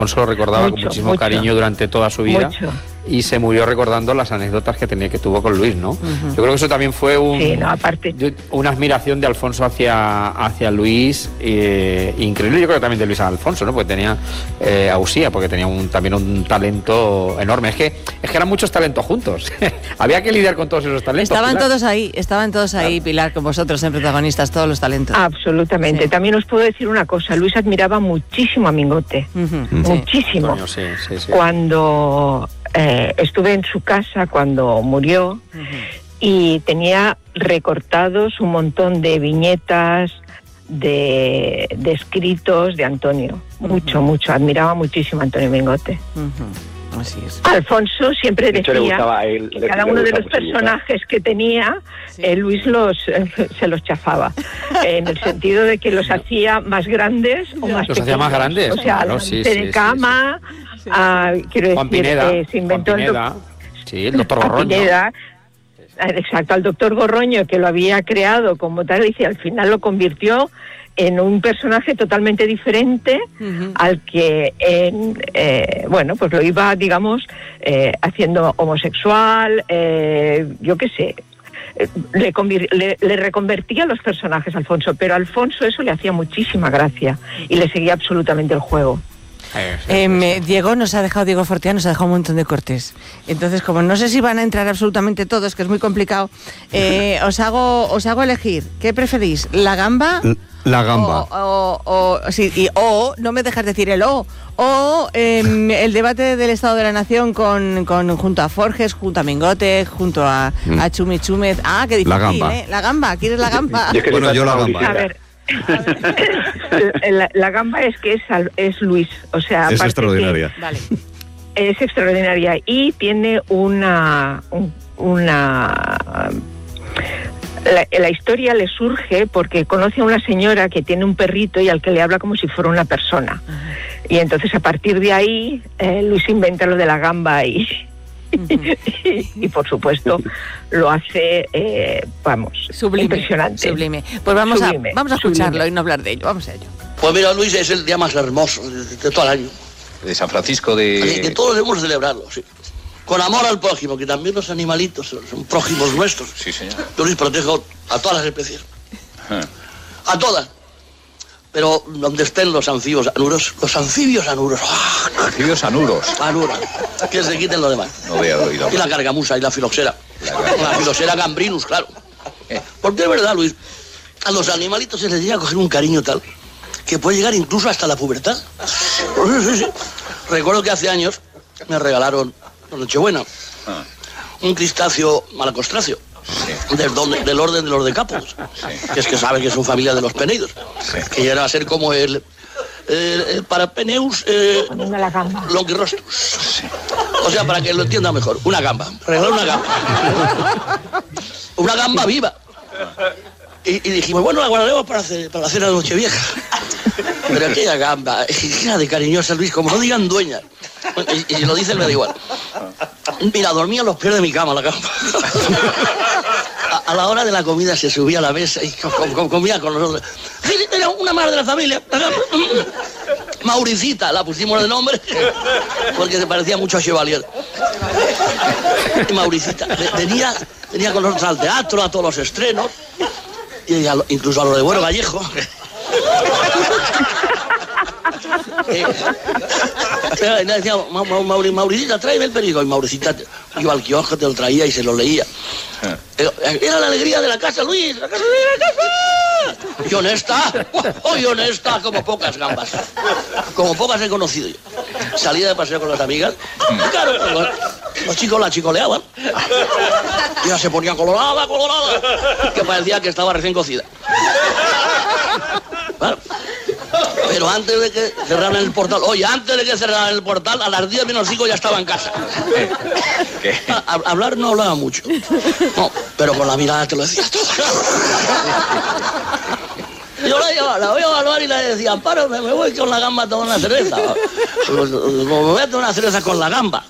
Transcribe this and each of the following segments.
Alfonso lo recordaba con muchísimo cariño durante toda su vida y se murió recordando las anécdotas que tuvo con Luis, ¿no? Yo creo que eso también fue una admiración de Alfonso hacia Luis, increíble. Yo creo que también de Luis a Alfonso, ¿no? Porque tenía a Usía, porque tenía también un talento enorme. Es que eran muchos talentos juntos. Había que lidiar con todos esos talentos. Estaban todos ahí, claro. Pilar, con vosotros en protagonistas, todos los talentos. Absolutamente. Sí. También os puedo decir una cosa, Luis admiraba muchísimo a Mingote. Muchísimo. Sí. Cuando estuve en su casa cuando murió y tenía recortados un montón de viñetas, de escritos de Antonio. Mucho. Admiraba muchísimo a Antonio Mingote. Así es. Alfonso siempre decía que cada uno de los personajes que tenía, Luis se los chafaba, en el sentido de que los hacía más grandes o más pequeños. Los hacía más grandes. O sea, claro, de cama, quiero decir, Juan Pineda, se inventó el doctor Gorroño. Exacto, al doctor Gorroño, que lo había creado como tal, y al final lo convirtió en un personaje totalmente diferente al que, pues lo iba, digamos, haciendo homosexual, yo qué sé. Le reconvertía los personajes a Alfonso, pero a Alfonso eso le hacía muchísima gracia y le seguía absolutamente el juego. Diego Fortea nos ha dejado un montón de cortes. Entonces, como no sé si van a entrar absolutamente todos, que es muy complicado, os hago elegir. ¿Qué preferís? ¿La gamba? La gamba. O no me dejas decir el o el debate del Estado de la Nación junto a Forges, junto a Mingote, junto a Chumi Chúmez. Ah, qué difícil, la gamba. La gamba, ¿quieres la gamba? Yo la gamba. A ver. La gamba es Luis, o sea, es extraordinaria. Vale. Es extraordinaria y tiene la historia le surge porque conoce a una señora que tiene un perrito y al que le habla como si fuera una persona. Y entonces a partir de ahí Luis inventa lo de la gamba y por supuesto lo hace sublime, impresionante, sublime. Pues vamos a escucharlo y no hablar de ello. Vamos a ello. Pues mira, Luis es el día más hermoso de todo el año. De San Francisco de... Que todos debemos celebrarlo, sí. Con amor al prójimo, que también los animalitos son prójimos nuestros. Sí, señor. Yo Luis protejo a todas las especies. A todas. Pero donde estén los anfibios anuros. Anfibios anuros. Anuros. Que se quiten lo demás. No había oído. Y la cargamusa y la filoxera. La filoxera gambrinus, claro. Porque es verdad, Luis, a los animalitos se les llega a coger un cariño tal que puede llegar incluso hasta la pubertad. Sí. Recuerdo que hace años me regalaron, por Nochebuena, un crustáceo malacostráceo. Sí. Del orden de los decápodos, que es que sabe que son familia de los peneidos, que llega a ser como el Parapeneus longirostrus. Sí. O sea, para que lo entienda mejor, una gamba, regalar una gamba viva. Y dijimos, bueno, la guardaremos para la cena de Nochevieja. Pero aquella gamba, era de cariñosa, Luis, como no digan dueña. Y lo dice, me da igual. Mira, dormía en los pies de mi cama la gamba. A la hora de la comida se subía a la mesa y comía con nosotros. Era una madre de la familia. Mauricita, la pusimos de nombre porque se parecía mucho a Chevalier. Mauricita. Venía con nosotros al teatro, a todos los estrenos, y incluso a lo de Bueno Vallejo. Decía, Mauricita, tráeme el periódico. Y Mauricita iba al kiosco, te lo traía y se lo leía. Era la alegría de la casa, Luis. La casa. Y honesta, como pocas gambas. Como pocas he conocido yo. Salía de paseo con las amigas. Claro, los chicos la chicoleaban. Y ella se ponía colorada, que parecía que estaba recién cocida. Bueno, pero antes de que cerraran el portal, a las 10 menos 5 ya estaba en casa. ¿Qué? Hablar no hablaba mucho. No, pero con la mirada te lo decía todo. Yo la voy a evaluar y le decía, Amparo, me voy con la gamba a tomar una cerveza. Me voy a tomar una cerveza con la gamba.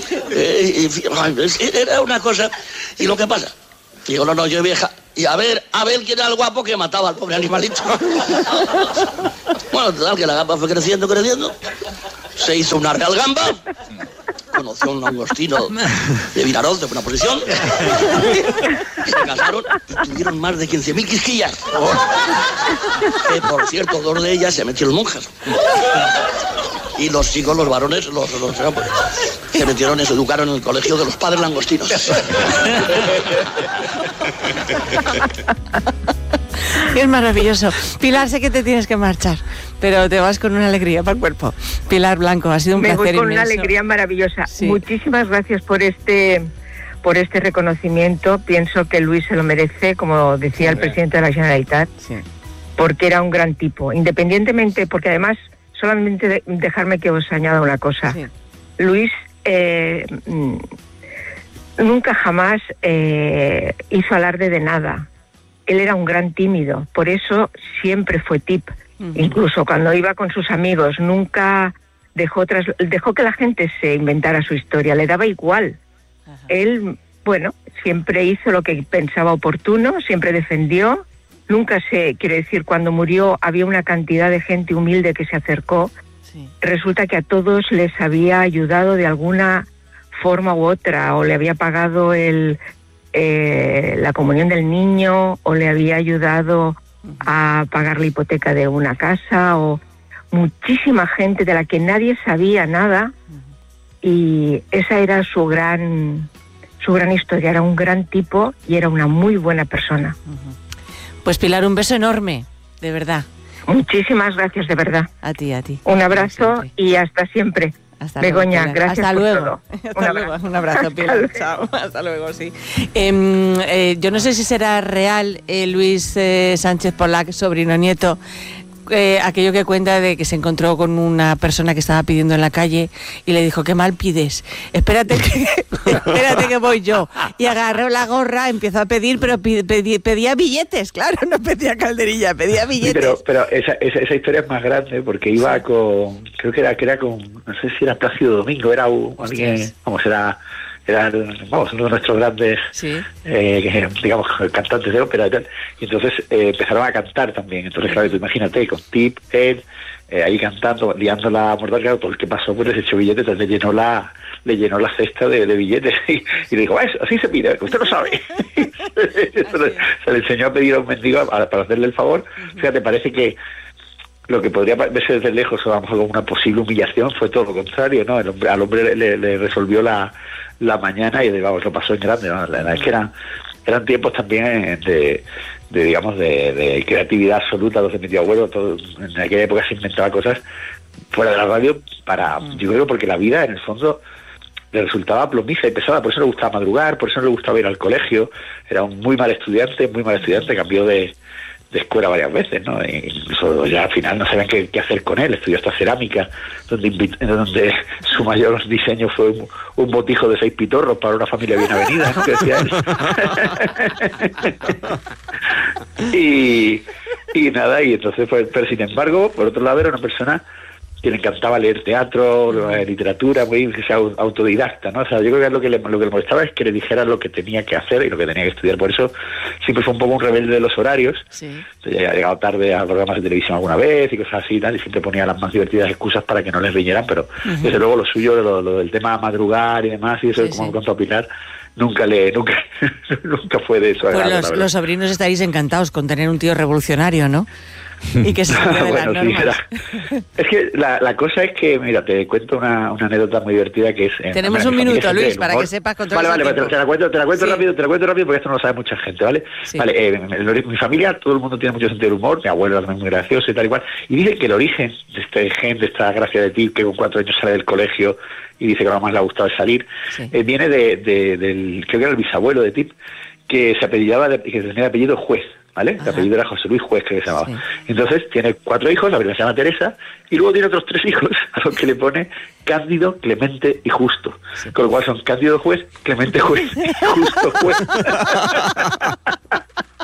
Era una cosa. ¿Y lo que pasa? Digo, no, yo vieja. Y a ver quién era el guapo que mataba al pobre animalito. Bueno, total, que la gamba fue creciendo. se hizo una real gamba, conoció a un langostino de Vinaroz, de buena posición, se casaron y tuvieron más de 15.000 quisquillas. Que, por cierto, 2 de ellas se metieron monjas. Y los chicos, los varones, se metieron y se educaron en el colegio de los padres langostinos. Es maravilloso. Pilar, sé que te tienes que marchar, pero te vas con una alegría para el cuerpo. Pilar Blanco, ha sido un placer inmenso. Me voy con una alegría maravillosa. Sí. Muchísimas gracias por este reconocimiento. Pienso que Luis se lo merece, como decía el presidente de la Generalitat, porque era un gran tipo. Independientemente, porque además, solamente dejarme que os añada una cosa. Sí. Luis nunca jamás hizo alarde de nada. Él era un gran tímido, por eso siempre fue tip. Incluso cuando iba con sus amigos, nunca dejó que la gente se inventara su historia, le daba igual. Ajá. Él, siempre hizo lo que pensaba oportuno, siempre defendió. Nunca quiere decir, cuando murió había una cantidad de gente humilde que se acercó. Sí. Resulta que a todos les había ayudado de alguna forma u otra, o le había pagado la comunión del niño, o le había ayudado a pagar la hipoteca de una casa, o muchísima gente de la que nadie sabía nada, y esa era su gran historia. Era un gran tipo y era una muy buena persona. Pues Pilar, un beso enorme, de verdad. Muchísimas gracias, de verdad. A ti. Un abrazo y hasta siempre. Hasta Begoña, luego, gracias hasta por luego. todo. Hasta luego. Un abrazo, Pilar. Chao. Hasta luego, sí. Yo no sé si será real, Luis Sánchez Polac, sobrino nieto, aquello que cuenta de que se encontró con una persona que estaba pidiendo en la calle y le dijo: qué mal pides, espérate que voy yo. Y agarró la gorra, empezó a pedir, pero pedía billetes, claro, no pedía calderilla, pedía billetes. Sí, pero esa historia es más grande, porque iba con, creo que era con, no sé si era Plácido Domingo, era alguien, era uno de nuestros grandes, digamos, cantantes de ópera y tal. Y entonces empezaron a cantar también. Entonces, claro, tú imagínate, con Tip, él, ahí cantando, liando la mortal, claro, todo el que pasó pues les echó billetes, entonces le llenó la cesta de billetes y le dijo: así se pide, usted lo sabe. se le enseñó a pedir a un mendigo para hacerle el favor. Fíjate, parece que lo que podría verse desde lejos, o a lo mejor como una posible humillación, fue todo lo contrario, ¿no? Al hombre le resolvió la mañana y lo pasó en grande, ¿no? La verdad es que eran tiempos también de creatividad absoluta, los de mi tío abuelo. Todo, en aquella época se inventaba cosas fuera de la radio yo creo, porque la vida en el fondo le resultaba plomiza y pesada. Por eso le gustaba madrugar, por eso no le gustaba ir al colegio. Era un muy mal estudiante, cambió de escuela varias veces, ¿no? E incluso ya al final no sabían qué hacer con él. Estudió hasta cerámica, donde su mayor diseño fue un botijo de 6 pitorros para una familia bien avenida, ¿no? Que decía él. y nada, y entonces pero sin embargo, por otro lado, era una persona que le encantaba leer teatro, literatura, muy autodidacta, ¿no? O sea, yo creo que lo que le molestaba es que le dijeran lo que tenía que hacer y lo que tenía que estudiar. Por eso siempre fue un poco un rebelde de los horarios. Sí. Entonces, ya ha llegado tarde a programas de televisión alguna vez y cosas así y tal, y siempre ponía las más divertidas excusas para que no les riñeran, pero desde luego lo suyo, lo del tema madrugar y demás, y eso, como contó a Pilar, nunca fue de eso. Pues los sobrinos estaréis encantados con tener un tío revolucionario, ¿no? Y que se de las normas. Es que la cosa es que, mira, te cuento una anécdota muy divertida que es... Tenemos un minuto, Luis, para que sepas controlar. Vale, te la cuento rápido porque esto no lo sabe mucha gente, ¿vale? Sí. Vale, mi familia, todo el mundo tiene mucho sentido del humor, mi abuelo también es muy gracioso y tal y cual, y dice que el origen de este gen, de esta gracia de Tip, que con 4 años sale del colegio y dice que lo más le ha gustado es salir, viene del, creo que era el bisabuelo de Tip, que se apellidaba, que tenía apellido Juez, ¿vale? El apellido era José Luis Juez, que se llamaba. Sí. Entonces tiene 4 hijos, la primera se llama Teresa, y luego tiene otros 3 hijos, a los que le pone Cándido, Clemente y Justo. Sí. Con lo cual son Cándido Juez, Clemente Juez, Justo Juez.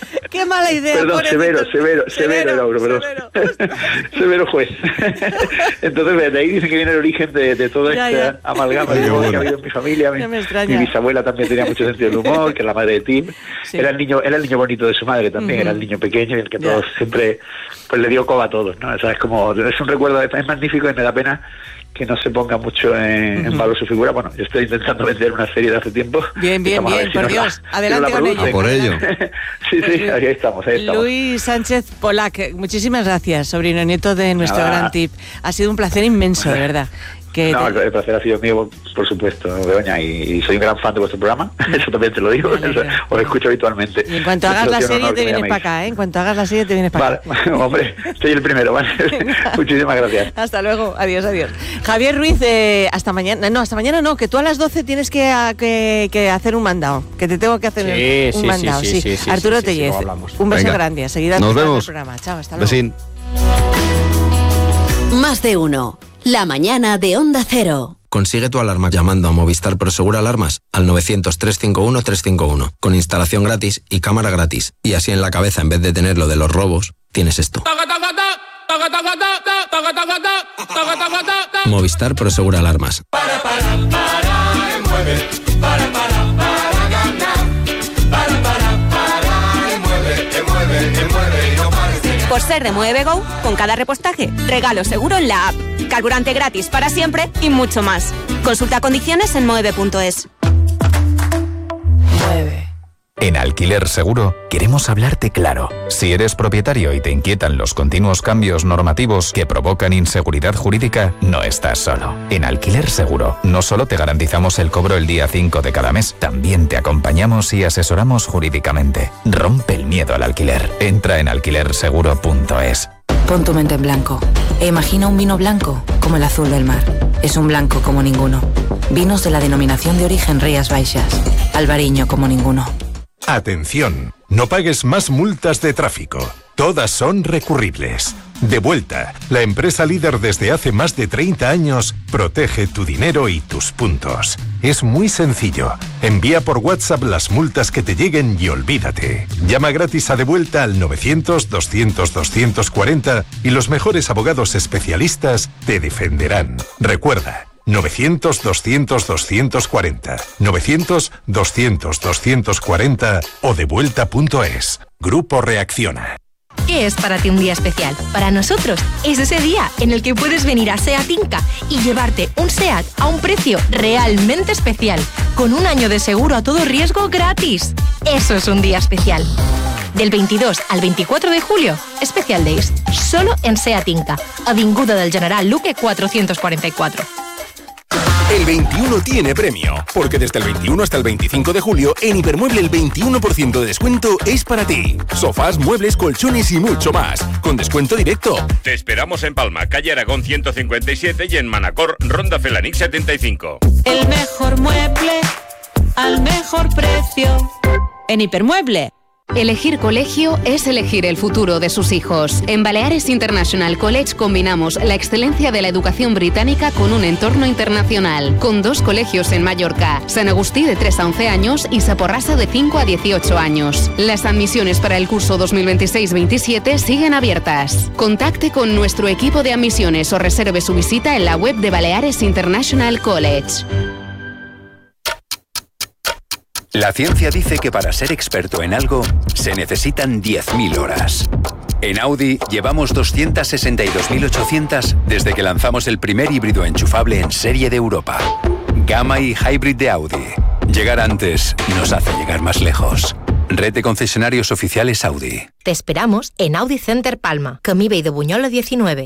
Qué mala idea. Perdón, severo juez. Entonces, de ahí dicen que viene el origen de todo esta amalgama de humor que ha habido en mi familia. Mi bisabuela también tenía mucho sentido del humor, que es la madre de Tim. Sí. Era el niño bonito de su madre también, era el niño pequeño y el que todos siempre pues le dio coba a todos, ¿no? O sea, es un recuerdo, es magnífico y me da pena que no se ponga mucho en valor su figura. Bueno, yo estoy intentando vender una serie de hace tiempo. Bien, por Dios. Adelante con ello. Por ello. Sí, ahí estamos. Luis Sánchez Polac, muchísimas gracias, sobrino nieto de nuestro gran tip. Ha sido un placer inmenso, de verdad. El placer ha sido mío, por supuesto, Begoña, y soy un gran fan de vuestro programa, eso también te lo digo, os escucho habitualmente. Y en cuanto hagas la serie te vienes para acá, ¿eh? En cuanto hagas la serie te vienes para acá. Vale, hombre, soy el primero, ¿vale? Muchísimas gracias. Hasta luego, adiós. Javier Ruiz, hasta mañana no, que tú a las 12 tienes que hacer un mandado, que te tengo que hacer un mandado. Sí. Arturo Tellez, un beso grande, seguida nos vemos. Programa. Chao, hasta luego. Besín. Más de uno. La mañana de Onda Cero. Consigue tu alarma llamando a Movistar Prosegur Alarmas al 900-351-351, con instalación gratis y cámara gratis. Y así en la cabeza, en vez de tener lo de los robos, tienes esto. Movistar Prosegur Alarmas. Por ser de Mueve Go, con cada repostaje, regalo seguro en la app, carburante gratis para siempre y mucho más. Consulta condiciones en moeve.es. En Alquiler Seguro queremos hablarte claro. Si eres propietario y te inquietan los continuos cambios normativos que provocan inseguridad jurídica, no estás solo. En Alquiler Seguro no solo te garantizamos el cobro el día 5 de cada mes, también te acompañamos y asesoramos jurídicamente. Rompe el miedo al alquiler. Entra en alquilerseguro.es. Pon tu mente en blanco e imagina un vino blanco como el azul del mar. Es un blanco como ninguno. Vinos de la denominación de origen Rías Baixas. Albariño como ninguno. Atención, no pagues más multas de tráfico. Todas son recurribles. Devuelta, la empresa líder desde hace más de 30 años, protege tu dinero y tus puntos. Es muy sencillo. Envía por WhatsApp las multas que te lleguen y olvídate. Llama gratis a Devuelta al 900-200-240 y los mejores abogados especialistas te defenderán. Recuerda, 900-200-240, 900-200-240 o devuelta.es. Grupo Reacciona. ¿Qué es para ti un día especial? Para nosotros es ese día en el que puedes venir a SEAT Inca y llevarte un SEAT a un precio realmente especial, con un año de seguro a todo riesgo gratis. Eso es un día especial. Del 22 al 24 de julio, Special Days, solo en SEAT Inca, Avinguda del General Luque 444. El 21 tiene premio, porque desde el 21 hasta el 25 de julio, en Hipermueble el 21% de descuento es para ti. Sofás, muebles, colchones y mucho más, con descuento directo. Te esperamos en Palma, calle Aragón 157 y en Manacor, Ronda Felanix 75. El mejor mueble al mejor precio. En Hipermueble. Elegir colegio es elegir el futuro de sus hijos. En Baleares International College combinamos la excelencia de la educación británica con un entorno internacional, con 2 colegios en Mallorca, San Agustí de 3 a 11 años y Saporrasa de 5 a 18 años. Las admisiones para el curso 2026-27 siguen abiertas. Contacte con nuestro equipo de admisiones o reserve su visita en la web de Baleares International College. La ciencia dice que para ser experto en algo se necesitan 10.000 horas. En Audi llevamos 262.800 desde que lanzamos el primer híbrido enchufable en serie de Europa. Gamma y Hybrid de Audi. Llegar antes nos hace llegar más lejos. Red de concesionarios oficiales Audi. Te esperamos en Audi Center Palma, Camí Vell de Buñola 19.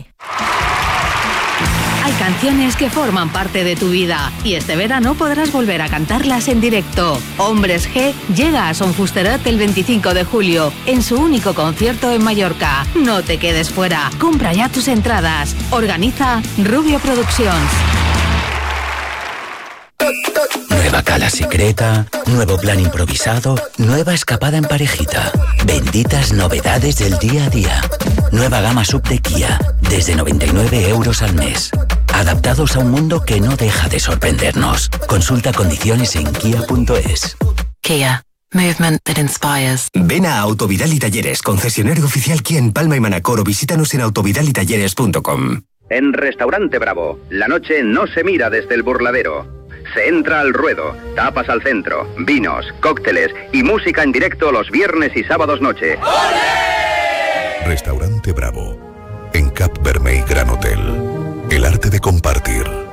Hay canciones que forman parte de tu vida y este verano podrás volver a cantarlas en directo. Hombres G llega a Son Fusterat el 25 de julio en su único concierto en Mallorca. No te quedes fuera. Compra ya tus entradas. Organiza Rubio Productions. Nueva cala secreta, nuevo plan improvisado, nueva escapada en parejita. Benditas novedades del día a día. Nueva gama sub de Kia, desde 99 euros al mes. Adaptados a un mundo que no deja de sorprendernos. Consulta condiciones en kia.es. Kia. Movement that inspires. Ven a Autovidal y Talleres, concesionario oficial Kia en Palma y Manacor, o visítanos en autovidalitalleres.com. En Restaurante Bravo, la noche no se mira desde el burladero. Se entra al ruedo, tapas al centro, vinos, cócteles y música en directo los viernes y sábados noche. ¡Olé! Restaurante Bravo, en Cap Vermell Gran Hotel. El arte de compartir.